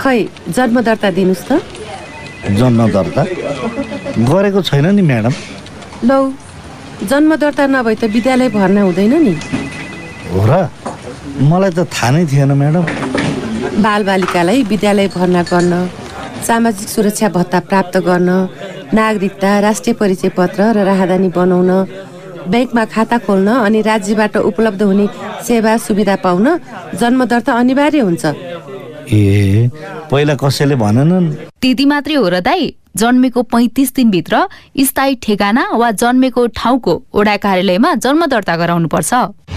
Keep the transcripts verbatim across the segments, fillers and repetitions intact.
खै जन्म दर्ता दिनुस् त। जन्म दर्ता गरेको छैन नि म्याडम। लौ जन्म दर्ता नभए त विद्यालय भर्ना हुँदैन नि। हो र? मलाई त थाहा नै थिएन म्याडम। बालबालिकालाई विद्यालय भर्ना गर्न, सामाजिक सुरक्षा भत्ता प्राप्त गर्न, नागरिकता, राष्ट्रिय परिचय पत्र र राहदानी बनाउन, ब्याङ्कमा खाता खोल्न अनि राज्यबाट उपलब्ध हुने सेवा सुविधा पाउन जन्म दर्ता अनिवार्य हुन्छ। ए पहिला कसैले भनेनन्? त्यति मात्रै हो र दाइ? जन्मेको पैँतिस दिनभित्र स्थायी ठेगाना वा जन्मेको ठाउँको वडा कार्यालयमा जन्म दर्ता गराउनुपर्छ।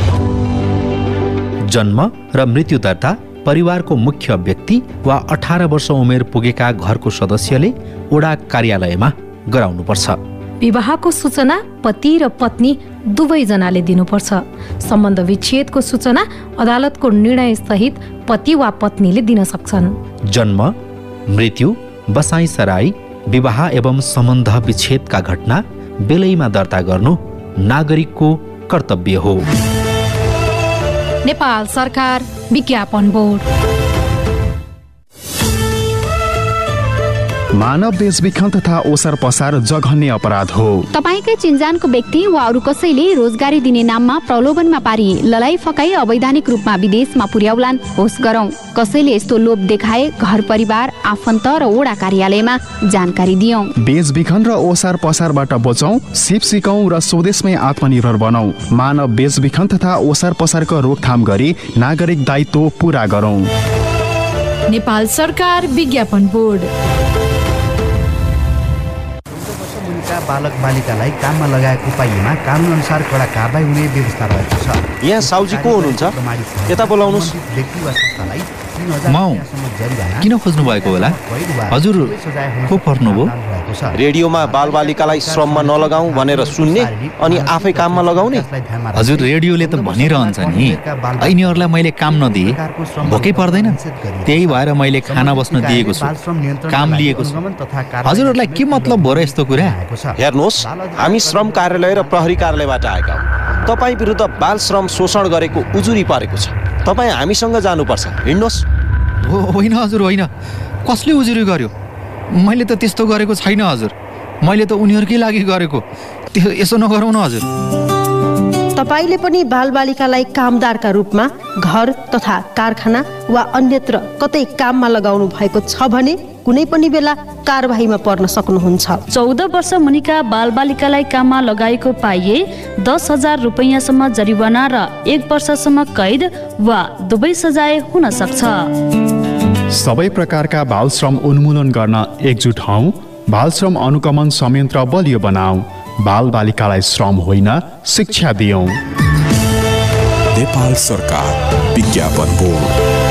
जन्म र मृत्यु दर्ता परिवारको मुख्य व्यक्ति वा अठार वर्ष उमेर पुगेका घरको सदस्यले वडा कार्यालयमा गराउनुपर्छ। विवाहको सूचना पति र पत्नी दुवैजनाले दिनुपर्छ। सम्बन्ध विच्छेदको सूचना अदालतको निर्णय सहित पति वा पत्नीले दिन सक्छन्। जन्म, मृत्यु, बसाई सराई, विवाह एवं सम्बन्ध विच्छेदका घटना बेलैमा दर्ता गर्नु नागरिकको कर्तव्य हो। नेपाल सरकार विज्ञापन बोर्ड। मानव बेचबिखन तथा ओसार पसार जघन्य अपराध हो। तपाईकै चिन्जानको व्यक्ति वा अरू कसैले रोजगारी दिने नाममा प्रलोभनमा पारी ललाई फकाई अवैधानिक रूपमा विदेशमा पुर्याउलान् होस् गरौँ। कसैले यस्तो लोभ देखाए घर परिवार, आफन्त र वडा कार्यालयमा जानकारी दियौं। बेचबिखन र ओसार पसारबाट बचौं, सिप सिकौं र स्वदेशमै आत्मनिर्भर बनौं। मानव बेचबिखन तथा ओसार पसारको रोकथाम गरी नागरिक दायित्व पूरा गरौं। नेपाल सरकार विज्ञापन बोर्ड। बालक बालिकालाई काममा लगाएको पाइएमा कानुन अनुसार कडा कारबाही हुने व्यवस्था रहेको छ। यहाँ साउजी को हुनुहुन्छ? यता बोलाउनुस्। म किन खोज्नु भएको होला? हजुर को पर्नुभयो? रेडियोमा बालबालिकालाई श्रममा नलगाऊ भनेर सुन्ने अनि आफै काममा लगाउने। हजुर रेडियोले त भनिरहन्छ नि यिनीहरूलाई मैले काम नदिए भोकै पर्दैन, त्यही भएर मैले खाना बस्न दिएको छु, काम लिएको छु। हजुरहरूलाई के मतलब भयो र यस्तो कुरा? हेर्नुहोस्, हामी श्रम कार्यालय र प्रहरी कार्यालयबाट आएका हौँ। तपाईँ विरुद्ध बाल श्रम शोषण गरेको उजुरी परेको छ। तपाईँ हामीसँग जानुपर्छ, हिँड्नुहोस्। होइन हजुर होइन, कसले उजुरी गर्यो? मैले त त्यस्तो गरेको छैन हजुर, मैले त उनीहरूकै लागि गरेको। त्यो यसो नगरौँ न हजुर। तपाईले पनि बालबालिकालाई कामदारका रूपमा घर तथा कारखाना वा अन्यत्र कतै काममा लगाउनु भएको छ भने कुनै पनि बेला कारबाहीमा पर्न सक्नुहुन्छ। चौध वर्ष मुनिका बालबालिकालाई काममा लगाएको पाइए दस हजार रुपैयाँसम्म जरिवाना र एक वर्षसम्म कैद वा दुवै सजाय हुन सक्छ। सबै प्रकारका बाल श्रम उन्मूलन गर्न एकजुट हौं। बाल श्रम अनुगमन संयन्त्र बलियो बनाऊ। बाल बालिकालाई श्रम होइन शिक्षा दियौं। नेपाल सरकार विज्ञापन बोर्ड।